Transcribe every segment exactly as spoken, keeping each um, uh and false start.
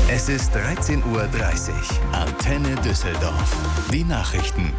Es ist dreizehn Uhr dreißig. Antenne Düsseldorf. Die Nachrichten.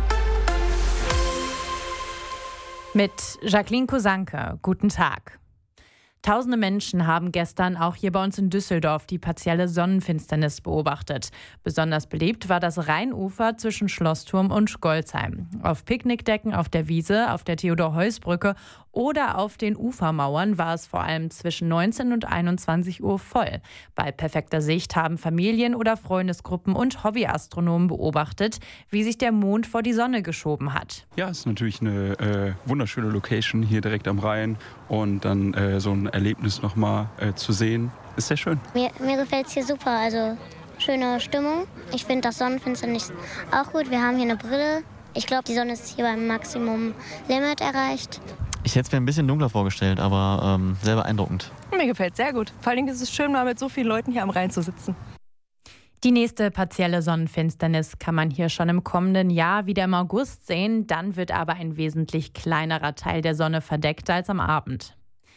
Mit Jacqueline Kosanke. Guten Tag. Tausende Menschen haben gestern auch hier bei uns in Düsseldorf die partielle Sonnenfinsternis beobachtet. Besonders beliebt war das Rheinufer zwischen Schlossturm und Golzheim. Auf Picknickdecken auf der Wiese, auf der Theodor-Heuss-Brücke oder auf den Ufermauern war es vor allem zwischen neunzehn und einundzwanzig Uhr voll. Bei perfekter Sicht haben Familien oder Freundesgruppen und Hobbyastronomen beobachtet, wie sich der Mond vor die Sonne geschoben hat. Ja, es ist natürlich eine äh, wunderschöne Location hier direkt am Rhein und dann äh, so ein Erlebnis nochmal äh, zu sehen, ist sehr schön. Mir, mir gefällt es hier super, also schöne Stimmung. Ich finde das Sonnenfinsternis auch gut. Wir haben hier eine Brille. Ich glaube, die Sonne ist hier beim Maximum Limit erreicht. Ich hätte es mir ein bisschen dunkler vorgestellt, aber ähm, sehr beeindruckend. Mir gefällt es sehr gut. Vor allem ist es schön, mal mit so vielen Leuten hier am Rhein zu sitzen. Die nächste partielle Sonnenfinsternis kann man hier schon im kommenden Jahr wieder im August sehen. Dann wird aber ein wesentlich kleinerer Teil der Sonne verdeckt als am Abend.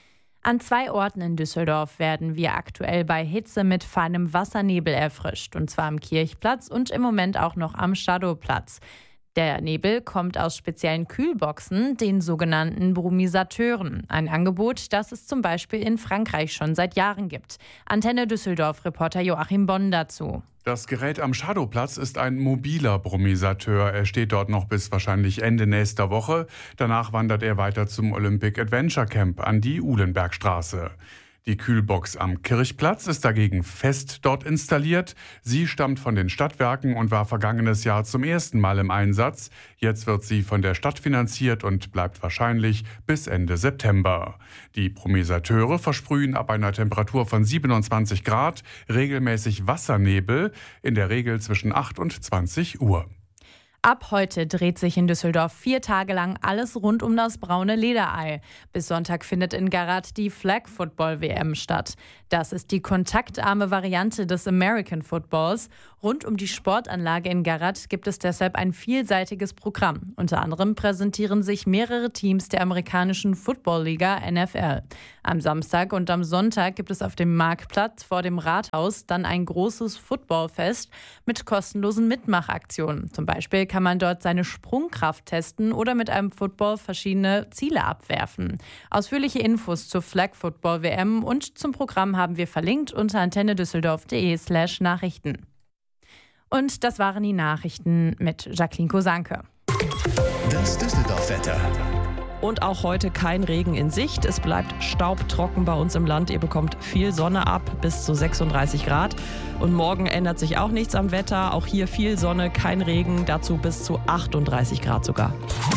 An zwei Orten in Düsseldorf werden wir aktuell bei Hitze mit feinem Wassernebel erfrischt. Und zwar am Kirchplatz und im Moment auch noch am Shadowplatz. Der Nebel kommt aus speziellen Kühlboxen, den sogenannten Brumisateuren. Ein Angebot, das es zum Beispiel in Frankreich schon seit Jahren gibt. Antenne Düsseldorf-Reporter Joachim Bonn dazu. Das Gerät am Shadowplatz ist ein mobiler Brumisateur. Er steht dort noch bis wahrscheinlich Ende nächster Woche. Danach wandert er weiter zum Olympic Adventure Camp an die Uhlenbergstraße. Die Kühlbox am Kirchplatz ist dagegen fest dort installiert. Sie stammt von den Stadtwerken und war vergangenes Jahr zum ersten Mal im Einsatz. Jetzt wird sie von der Stadt finanziert und bleibt wahrscheinlich bis Ende September. Die Brumisateure versprühen ab einer Temperatur von siebenundzwanzig Grad regelmäßig Wassernebel, in der Regel zwischen acht und zwanzig Uhr. Ab heute dreht sich in Düsseldorf vier Tage lang alles rund um das braune Lederei. Bis Sonntag findet in Garat die Flag Football W M statt. Das ist die kontaktarme Variante des American Footballs. Rund um die Sportanlage in Garat gibt es deshalb ein vielseitiges Programm. Unter anderem präsentieren sich mehrere Teams der amerikanischen Football-Liga N F L. Am Samstag und am Sonntag gibt es auf dem Marktplatz vor dem Rathaus dann ein großes Footballfest mit kostenlosen Mitmachaktionen. Zum Beispiel kann man dort seine Sprungkraft testen oder mit einem Football verschiedene Ziele abwerfen. Ausführliche Infos zur Flag Football W M und zum Programm haben wir verlinkt unter antennedüsseldorf.de slash Nachrichten. Und das waren die Nachrichten mit Jacqueline Kosanke. Das Düsseldorf-Wetter. Und auch heute kein Regen in Sicht. Es bleibt staubtrocken bei uns im Land. Ihr bekommt viel Sonne ab, bis zu sechsunddreißig Grad. Und morgen ändert sich auch nichts am Wetter. Auch hier viel Sonne, kein Regen, dazu bis zu achtunddreißig Grad sogar.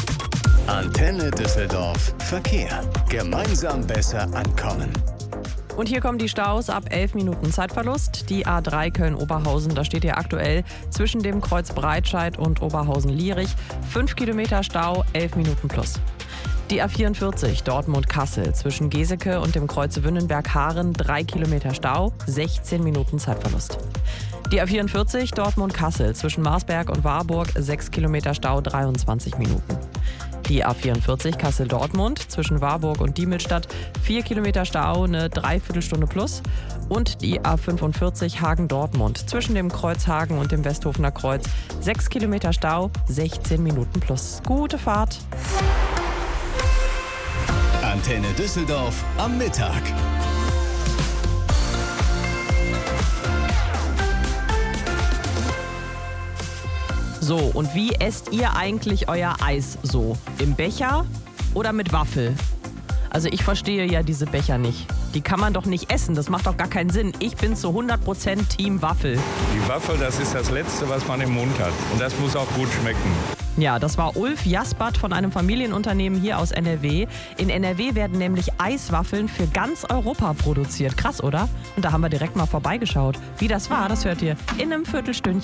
Antenne Düsseldorf. Verkehr. Gemeinsam besser ankommen. Und hier kommen die Staus ab elf Minuten Zeitverlust. Die A drei Köln-Oberhausen, da steht hier aktuell zwischen dem Kreuz Breitscheid und Oberhausen-Lierich. fünf Kilometer Stau, elf Minuten plus. Die A vierundvierzig Dortmund-Kassel zwischen Geseke und dem Kreuz Wünnenberg-Haaren, drei Kilometer Stau, sechzehn Minuten Zeitverlust. Die A vierundvierzig Dortmund-Kassel zwischen Marsberg und Warburg, sechs Kilometer Stau, dreiundzwanzig Minuten. Die A vierundvierzig Kassel-Dortmund zwischen Warburg und Diemelstadt, vier Kilometer Stau, eine Dreiviertelstunde plus. Und die A fünfundvierzig Hagen-Dortmund zwischen dem Kreuz Hagen und dem Westhofener Kreuz, sechs Kilometer Stau, sechzehn Minuten plus. Gute Fahrt! Antenne Düsseldorf am Mittag. So, und wie esst ihr eigentlich euer Eis so? Im Becher oder mit Waffel? Also ich verstehe ja diese Becher nicht. Die kann man doch nicht essen, das macht doch gar keinen Sinn. Ich bin zu hundert Prozent Team Waffel. Die Waffel, das ist das Letzte, was man im Mund hat. Und das muss auch gut schmecken. Ja, das war Ulf Jaspert von einem Familienunternehmen hier aus N R W. In N R W werden nämlich Eiswaffeln für ganz Europa produziert. Krass, oder? Und da haben wir direkt mal vorbeigeschaut. Wie das war, das hört ihr in einem Viertelstündchen.